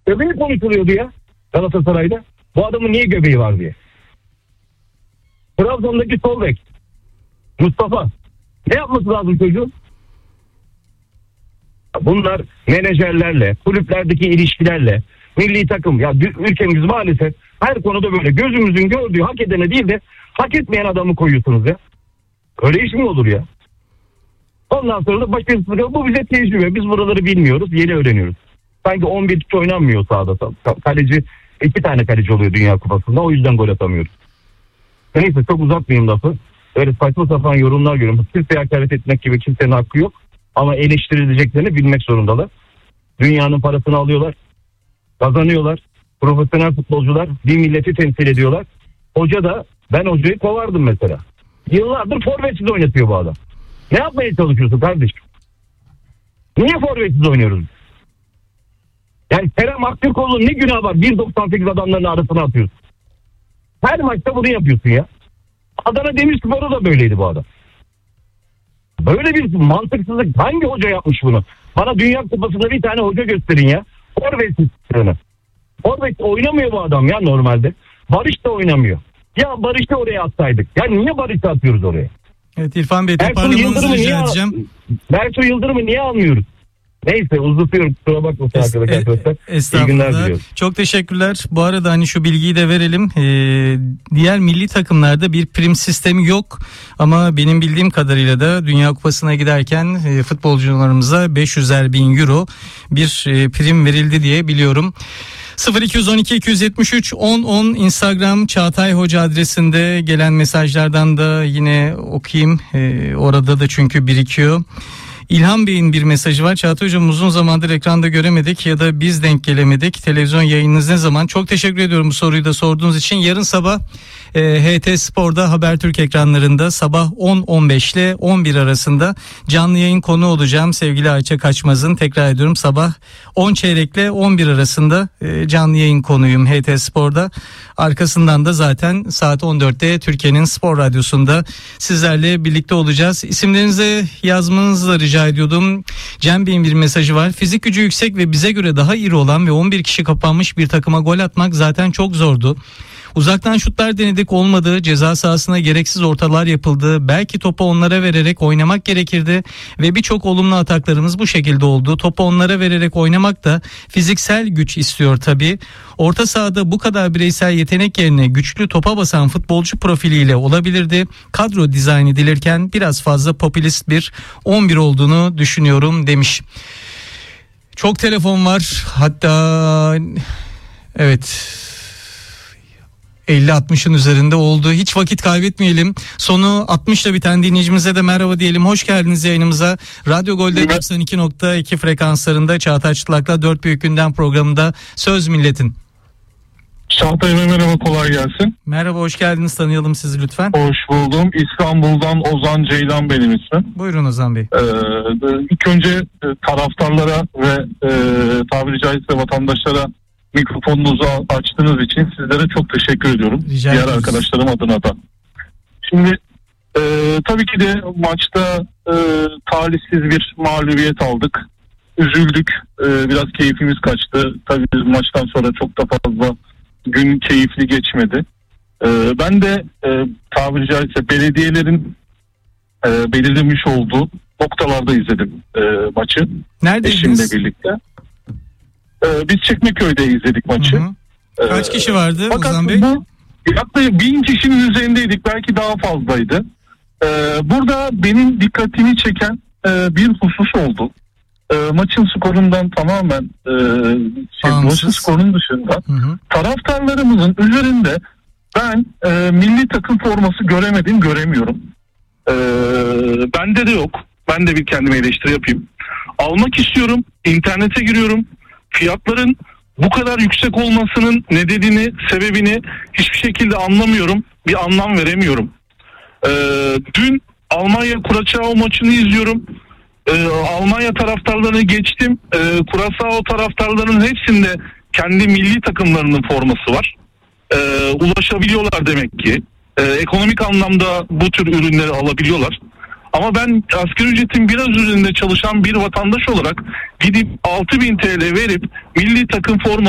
Göbeği konuşuluyordu ya Galatasaray'da. Bu adamın niye göbeği var diye. Trabzon'daki sol bek Mustafa. Ne yapması lazım çocuğun? Bunlar menajerlerle, kulüplerdeki ilişkilerle, milli takım, ya ülkemiz maalesef her konuda böyle gözümüzün gördüğü hak edene değil de hak etmeyen adamı koyuyorsunuz ya. Öyle iş mi olur ya? Ondan sonra da başarısızlık. Bu bize tecrübe. Biz buraları bilmiyoruz. Yeni öğreniyoruz. Sanki 11 kişi oynanmıyor sahada. Kaleci, 2 tane kaleci oluyor Dünya Kupası'nda. O yüzden gol atamıyoruz. Neyse çok uzatmayayım lafı. Öyle saçma sapan yorumlar görüyorum. Kimseye hakaret etmek gibi kimsenin hakkı yok. Ama eleştirileceklerini bilmek zorundalar. Dünyanın parasını alıyorlar. Kazanıyorlar. Profesyonel futbolcular bir milleti temsil ediyorlar. Hoca da, ben hocayı kovardım mesela. Yıllardır forvetsiz oynatıyor bu adam. Ne yapmaya çalışıyorsun kardeşim? Niye forvetsiz oynuyoruz? Yani Kerem Aktürkoğlu'nun ne günahı var? 1.98 adamların arasına atıyorsun. Her maçta bunu yapıyorsun ya. Adana Demirspor'u da böyleydi bu adam. Böyle bir mantıksızlık hangi hoca yapmış bunu? Bana Dünya Kupası'nda bir tane hoca gösterin ya. Forvetsiz. Forvet oynamıyor bu adam ya normalde. Barış da oynamıyor. Ya Barış'ı oraya atsaydık. Ya niye Barış'ı atıyoruz oraya? Evet İrfan Bey, toparlamanızı rica edeceğim. Bertu Yıldırım'ı niye almıyoruz? Neyse uzatıyorum, kusura bakmasın arkadaşlar. İyi günler diliyorum. Çok teşekkürler. Bu arada hani şu bilgiyi de verelim. Diğer milli takımlarda bir prim sistemi yok. Ama benim bildiğim kadarıyla da Dünya Kupası'na giderken futbolcularımıza 500'er bin euro bir prim verildi diye biliyorum. 0212 273 10 10 Instagram Çağatay Hoca adresinde gelen mesajlardan da yine okuyayım. Orada da çünkü birikiyor. İlhan Bey'in bir mesajı var. Çağatay Hocam, uzun zamandır ekranda göremedik ya da biz denk gelemedik. Televizyon yayınınız ne zaman? Çok teşekkür ediyorum bu soruyu da sorduğunuz için. Yarın sabah HT Spor'da Habertürk ekranlarında sabah 10-15 ile 11 arasında canlı yayın konu olacağım. Sevgili Ayça Kaçmaz'ın, tekrar ediyorum, sabah 10 çeyrekle 11 arasında canlı yayın konuyum HT Spor'da. Arkasından da zaten saat 14'te Türkiye'nin Spor Radyosu'nda sizlerle birlikte olacağız. İsimlerinizi yazmanızı rica ediyordum. Cem Bey'in bir mesajı var. Fizik gücü yüksek ve bize göre daha iri olan ve 11 kişi kapanmış bir takıma gol atmak zaten çok zordu. Uzaktan şutlar denedik, olmadı. Ceza sahasına gereksiz ortalar yapıldı. Belki topu onlara vererek oynamak gerekirdi ve birçok olumlu ataklarımız bu şekilde oldu. Topu onlara vererek oynamak da fiziksel güç istiyor tabii. Orta sahada bu kadar bireysel yetenek yerine güçlü topa basan futbolcu profiliyle olabilirdi. Kadro dizayn edilirken biraz fazla popülist bir 11 olduğunu düşünüyorum demiş. Çok telefon var. Hatta evet, 50-60'ın üzerinde oldu. Hiç vakit kaybetmeyelim. Sonu 60'la biten dinleyicimize de merhaba diyelim. Hoş geldiniz yayınımıza. Radyo Gol'de 92.2 frekanslarında Çağatay Çıtlak'la 4 Büyük Gündem programında Söz Milletin. Çağatay Bey merhaba, kolay gelsin. Merhaba, hoş geldiniz. Tanıyalım sizi lütfen. Hoş buldum. İstanbul'dan Ozan Ceylan benim ismim. Buyurun Ozan Bey. İlk önce taraftarlara ve tabiri caizse vatandaşlara mikrofonunuzu açtığınız için sizlere çok teşekkür ediyorum. Rica diğer ederiz. Arkadaşlarım adına da. Şimdi tabii ki de maçta talihsiz bir mağlubiyet aldık. Üzüldük. Biraz keyfimiz kaçtı. Tabii maçtan sonra çok da fazla gün keyifli geçmedi. Ben de tabiri caizse belediyelerin belirlemiş olduğu noktalarda izledim maçı. Neredeydiniz? Eşimle birlikte. Biz Çekmeköy'de izledik maçı. Hı hı. Kaç kişi vardı fakat Ozan Bey? Bu yaklaşık 1000 kişinin üzerindeydik. Belki daha fazlaydı. Burada benim dikkatimi çeken bir husus oldu. Maçın skorundan tamamen maçın skorunun dışında taraftarlarımızın üzerinde ben milli takım forması göremiyorum. Bende de yok. Ben de bir kendime eleştiri yapayım. Almak istiyorum. İnternete giriyorum. Fiyatların bu kadar yüksek olmasının nedenini, sebebini hiçbir şekilde anlamıyorum. Bir anlam veremiyorum. Dün Almanya Kuraçao maçını izliyorum. Almanya taraftarlarını geçtim. Kuraçao taraftarlarının hepsinde kendi milli takımlarının forması var. Ulaşabiliyorlar demek ki. Ekonomik anlamda bu tür ürünleri alabiliyorlar. Ama ben asgari ücretin biraz üzerinde çalışan bir vatandaş olarak gidip 6.000 TL verip milli takım forması